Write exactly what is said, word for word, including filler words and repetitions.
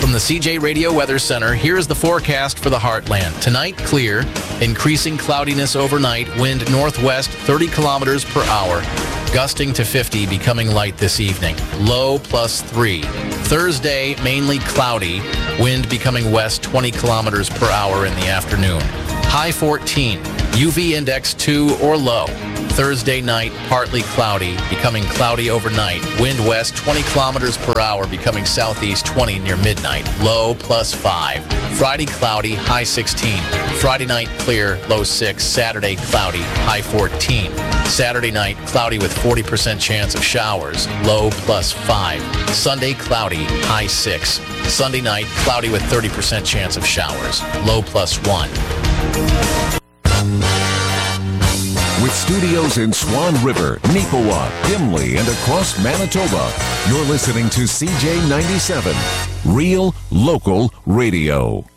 From the C J Radio Weather Center, here's the forecast for the Heartland. Tonight, clear. Increasing cloudiness overnight. Wind northwest thirty kilometers per hour. Gusting to fifty, becoming light this evening. Low plus three. Thursday, mainly cloudy. Wind becoming west twenty kilometers per hour in the afternoon. High fourteen. U V index two or low. Thursday night, partly cloudy, becoming cloudy overnight. Wind west twenty kilometers per hour, becoming southeast twenty near midnight. Low plus five. Friday cloudy, high sixteen. Friday night clear, low six. Saturday cloudy, high fourteen. Saturday night cloudy with forty percent chance of showers, low plus five. Sunday cloudy, high six. Sunday night cloudy with thirty percent chance of showers, low plus one. With studios in Swan River, Neepawa, Dimley, and across Manitoba, you're listening to C J ninety-seven, Real Local Radio.